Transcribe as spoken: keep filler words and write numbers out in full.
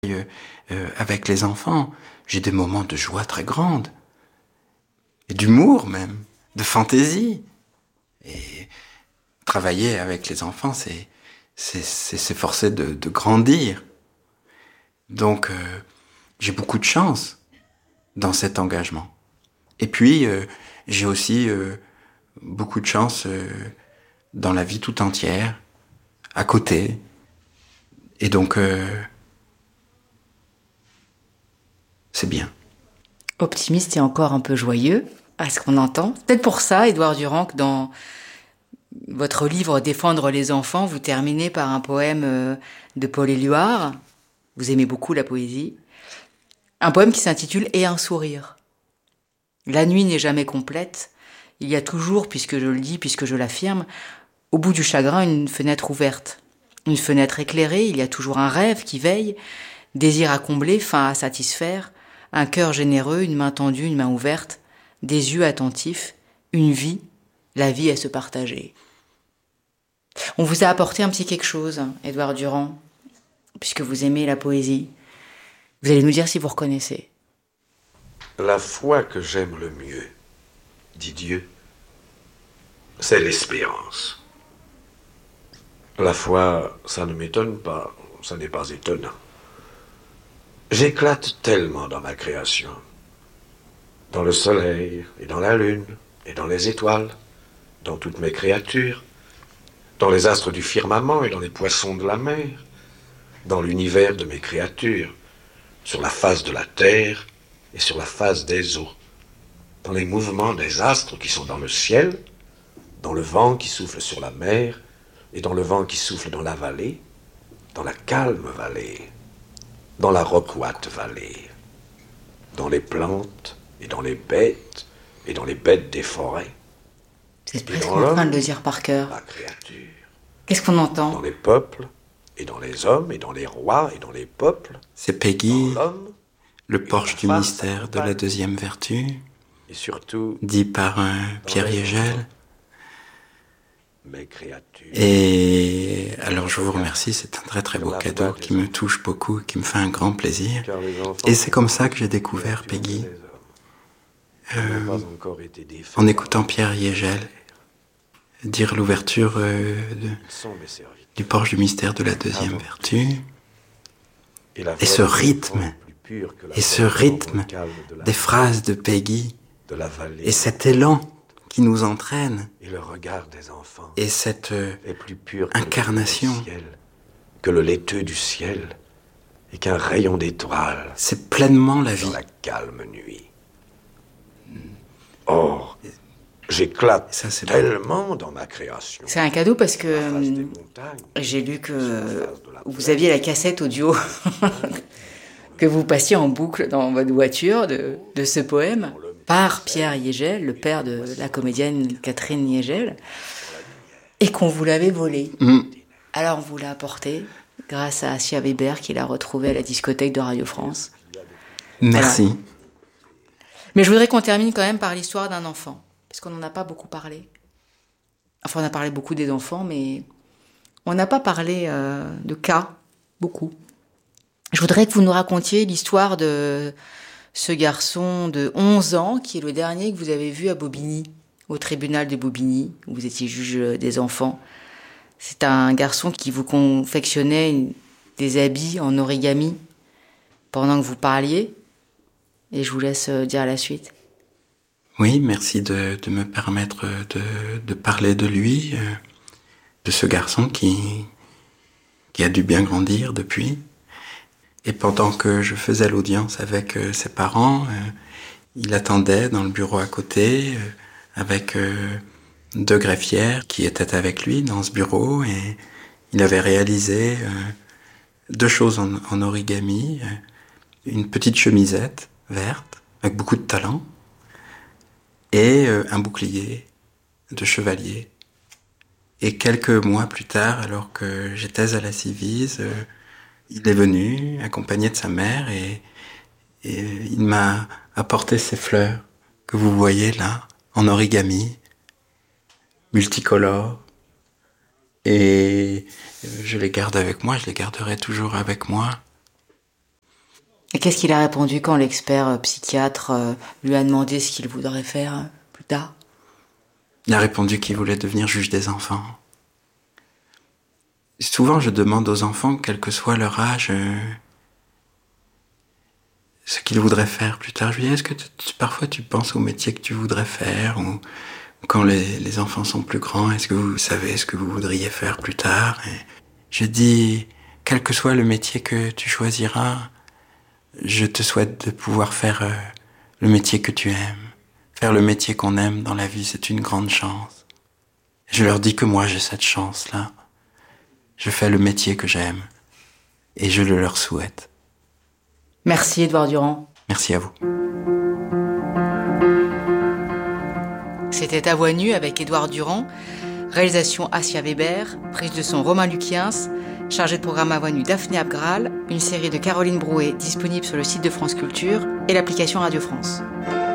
euh, euh, avec les enfants, j'ai des moments de joie très grande, et d'humour même, de fantaisie. Et travailler avec les enfants, c'est c'est c'est s'efforcer de, de grandir. Donc euh, j'ai beaucoup de chance dans cet engagement. Et puis euh, j'ai aussi euh, beaucoup de chance euh, dans la vie tout entière, à côté. Et donc euh, c'est bien. Optimiste et encore un peu joyeux, à ce qu'on entend. Peut-être pour ça, Édouard Durand, que dans votre livre Défendre les enfants, vous terminez par un poème euh, de Paul Éluard. Vous aimez beaucoup la poésie. Un poème qui s'intitule Et un sourire. La nuit n'est jamais complète. Il y a toujours, puisque je le dis, puisque je l'affirme, au bout du chagrin, une fenêtre ouverte. Une fenêtre éclairée, il y a toujours un rêve qui veille, désir à combler, faim à satisfaire, un cœur généreux, une main tendue, une main ouverte, des yeux attentifs, une vie, la vie à se partager. On vous a apporté un petit quelque chose, Édouard Durand, puisque vous aimez la poésie. Vous allez nous dire si vous reconnaissez. La foi que j'aime le mieux, dit Dieu, c'est l'espérance. La foi, ça ne m'étonne pas, ça n'est pas étonnant. J'éclate tellement dans ma création, dans le soleil et dans la lune et dans les étoiles, dans toutes mes créatures, dans les astres du firmament et dans les poissons de la mer, dans l'univers de mes créatures, sur la face de la terre et sur la face des eaux, dans les mouvements des astres qui sont dans le ciel, dans le vent qui souffle sur la mer et dans le vent qui souffle dans la vallée, dans la calme vallée, dans la roquoite vallée, dans les plantes et dans les bêtes et dans les bêtes des forêts. Vous êtes presque en train de le dire par cœur. La créature. Qu'est-ce qu'on entend? Dans les peuples et dans les hommes et dans les rois et dans les peuples. C'est Peggy, dans l'homme, le porche du mystère de la deuxième vertu, et surtout dit par un Pierre Yegel. Mes créatures. Et alors je vous remercie, c'est un très très beau cadeau qui me touche beaucoup, qui me fait un grand plaisir. Et c'est comme ça que j'ai découvert Peggy, euh, en écoutant Pierre Yegel dire l'ouverture euh, de, du porche du mystère de la deuxième vertu. Et ce rythme, et ce rythme des phrases de Peggy, et cet élan qui nous entraîne, et le regard des enfants et cette euh, est plus pur incarnation, que le, ciel, que le laiteux du ciel, et qu'un rayon d'étoiles, c'est pleinement la vie. Dans la calme nuit. Or, j'éclate ça, c'est tellement bon. Dans ma création. C'est un cadeau parce que euh, j'ai lu que vous aviez la cassette audio que vous passiez en boucle dans votre voiture de, de ce poème par Pierre Yegel, le père de la comédienne Catherine Yegel, et qu'on vous l'avait volé. Mm. Alors on vous l'a apporté grâce à Assia Weber qui l'a retrouvé à la discothèque de Radio France. Merci. Voilà. Mais je voudrais qu'on termine quand même par l'histoire d'un enfant, parce qu'on n'en a pas beaucoup parlé. Enfin, on a parlé beaucoup des enfants, mais on n'a pas parlé euh, de cas, beaucoup. Je voudrais que vous nous racontiez l'histoire de ce garçon de onze ans, qui est le dernier que vous avez vu à Bobigny, au tribunal de Bobigny, où vous étiez juge des enfants. C'est un garçon qui vous confectionnait des habits en origami pendant que vous parliez. Et je vous laisse dire la suite. Oui, merci de, de me permettre de, de parler de lui, de ce garçon qui, qui a dû bien grandir depuis. Et pendant que je faisais l'audience avec ses parents, il attendait dans le bureau à côté avec deux greffières qui étaient avec lui dans ce bureau, et il avait réalisé deux choses en, en origami, une petite chemisette verte avec beaucoup de talent et un bouclier de chevalier. Et quelques mois plus tard, alors que j'étais à la Civise, il est venu accompagné de sa mère et, et il m'a apporté ces fleurs que vous voyez là, en origami, multicolores. Et je les garde avec moi, je les garderai toujours avec moi. Et qu'est-ce qu'il a répondu quand l'expert euh, psychiatre euh, lui a demandé ce qu'il voudrait faire euh, plus tard? Il a répondu qu'il voulait devenir juge des enfants. Souvent, je demande aux enfants, quel que soit leur âge, euh, ce qu'ils voudraient faire plus tard. Je lui dis, est-ce que tu, tu, parfois tu penses au métier que tu voudrais faire, ou quand les, les enfants sont plus grands, est-ce que vous savez ce que vous voudriez faire plus tard? Et je dis, quel que soit le métier que tu choisiras, je te souhaite de pouvoir faire euh, le métier que tu aimes. Faire le métier qu'on aime dans la vie, c'est une grande chance. Je leur dis que moi, j'ai cette chance-là. Je fais le métier que j'aime. Et je le leur souhaite. Merci, Édouard Durand. Merci à vous. C'était À Voix nue avec Édouard Durand. Réalisation Assia Weber. Prise de son Romain Luquiens. Chargé de programme À Voix nue Daphné Abgral. Une série de Caroline Brouet disponible sur le site de France Culture et l'application Radio France.